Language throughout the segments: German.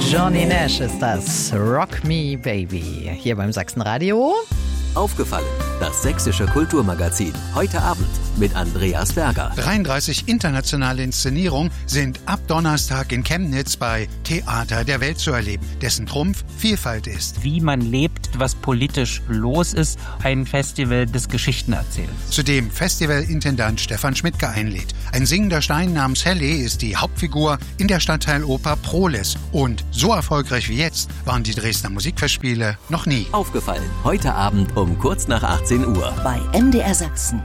Johnny Nash ist das. Rock Me Baby. Hier beim Sachsenradio. Aufgefallen, das sächsische Kulturmagazin. Heute Abend mit Andreas Berger. 33 internationale Inszenierungen sind ab Donnerstag in Chemnitz bei Theater der Welt zu erleben, dessen Trumpf Vielfalt ist. Wie man lebt, was politisch los ist. Ein Festival des Geschichtenerzählens. Zu dem Festivalintendant Stefan Schmidtke einlädt. Ein singender Stein namens Helle ist die Hauptfigur in der Stadtteiloper Proles. Und so erfolgreich wie jetzt waren die Dresdner Musikfestspiele noch nie. Aufgefallen, heute Abend um kurz nach 18 Uhr. Bei MDR Sachsen.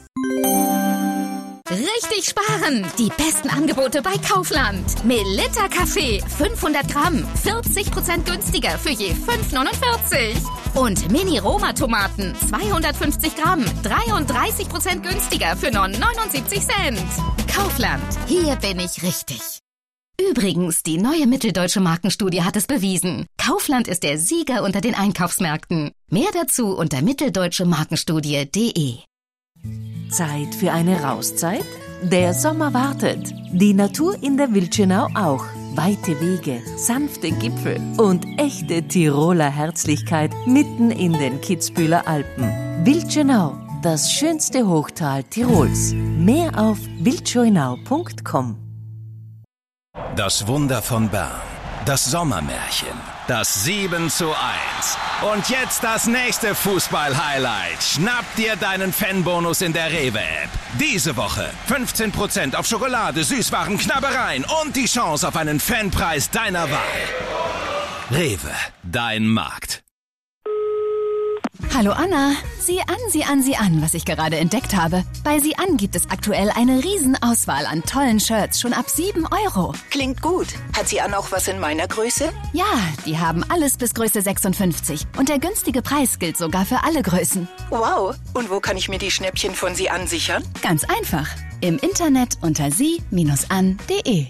Richtig sparen! Die besten Angebote bei Kaufland. Melitta Kaffee, 500 Gramm, 40% günstiger für je 5,49. Und Mini-Roma-Tomaten, 250 Gramm, 33% günstiger für nur 79 Cent. Kaufland, hier bin ich richtig. Übrigens, die neue Mitteldeutsche Markenstudie hat es bewiesen. Kaufland ist der Sieger unter den Einkaufsmärkten. Mehr dazu unter mitteldeutschemarkenstudie.de. Zeit für eine Rauszeit? Der Sommer wartet. Die Natur in der Wildschönau auch. Weite Wege, sanfte Gipfel und echte Tiroler Herzlichkeit mitten in den Kitzbüheler Alpen. Wildschönau, das schönste Hochtal Tirols. Mehr auf wildschönau.com. Das Wunder von Bern, das Sommermärchen, das 7:1 und jetzt das nächste Fußball-Highlight. Schnapp dir deinen Fanbonus in der Rewe-App. Diese Woche 15% auf Schokolade, Süßwaren, Knabbereien und die Chance auf einen Fanpreis deiner Wahl. Rewe, dein Markt. Hallo Anna, sieh an, was ich gerade entdeckt habe. Bei Sieh an gibt es aktuell eine Riesenauswahl an tollen Shirts, schon ab 7 €. Klingt gut. Hat Sieh an auch was in meiner Größe? Ja, die haben alles bis Größe 56 und der günstige Preis gilt sogar für alle Größen. Wow, und wo kann ich mir die Schnäppchen von Sieh an sichern? Ganz einfach, im Internet unter sie-an.de.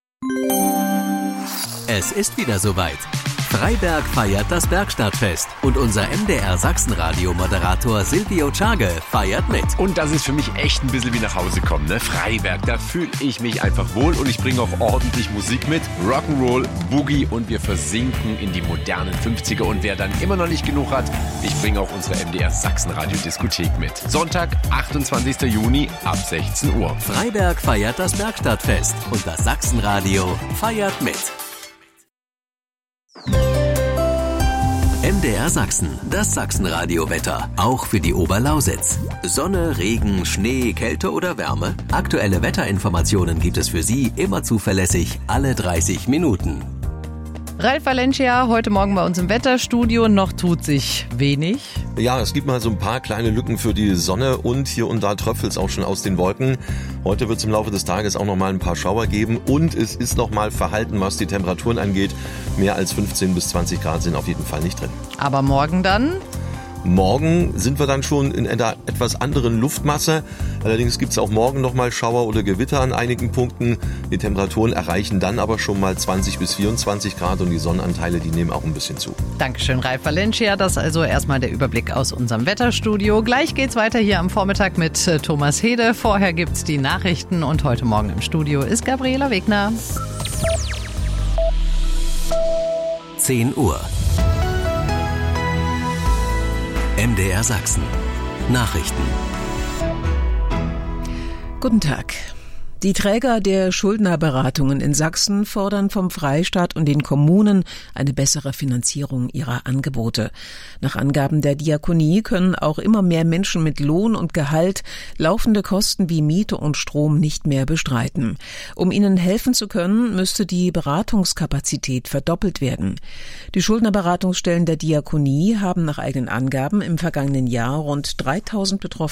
Es ist wieder soweit. Freiberg feiert das Bergstadtfest und unser MDR Sachsenradio-Moderator Silvio Czage feiert mit. Und das ist für mich echt ein bisschen wie nach Hause kommen, ne? Freiberg, da fühle ich mich einfach wohl und ich bringe auch ordentlich Musik mit. Rock'n'Roll, Boogie und wir versinken in die modernen 50er. Und wer dann immer noch nicht genug hat, ich bringe auch unsere MDR Sachsenradio-Diskothek mit. Sonntag, 28. Juni ab 16 Uhr. Freiberg feiert das Bergstadtfest und das Sachsenradio feiert mit. MDR Sachsen, das Sachsenradio-Wetter, auch für die Oberlausitz. Sonne, Regen, Schnee, Kälte oder Wärme? Aktuelle Wetterinformationen gibt es für Sie immer zuverlässig alle 30 Minuten. Ralf Valencia, heute Morgen bei uns im Wetterstudio. Noch tut sich wenig. Ja, es gibt mal so ein paar kleine Lücken für die Sonne und hier und da tröpfelt es auch schon aus den Wolken. Heute wird es im Laufe des Tages auch noch mal ein paar Schauer geben und es ist noch mal verhalten, was die Temperaturen angeht. Mehr als 15 bis 20 Grad sind auf jeden Fall nicht drin. Aber morgen dann? Morgen sind wir dann schon in einer etwas anderen Luftmasse. Allerdings gibt es auch morgen nochmal Schauer oder Gewitter an einigen Punkten. Die Temperaturen erreichen dann aber schon mal 20 bis 24 Grad und die Sonnenanteile, die nehmen auch ein bisschen zu. Dankeschön, Ralf Valencia. Das also erstmal der Überblick aus unserem Wetterstudio. Gleich geht's weiter hier am Vormittag mit Thomas Hede. Vorher gibt's die Nachrichten und heute Morgen im Studio ist Gabriela Wegner. 10 Uhr. MDR Sachsen. Nachrichten. Guten Tag. Die Träger der Schuldnerberatungen in Sachsen fordern vom Freistaat und den Kommunen eine bessere Finanzierung ihrer Angebote. Nach Angaben der Diakonie können auch immer mehr Menschen mit Lohn und Gehalt laufende Kosten wie Miete und Strom nicht mehr bestreiten. Um ihnen helfen zu können, müsste die Beratungskapazität verdoppelt werden. Die Schuldnerberatungsstellen der Diakonie haben nach eigenen Angaben im vergangenen Jahr rund 3.000 Betroffene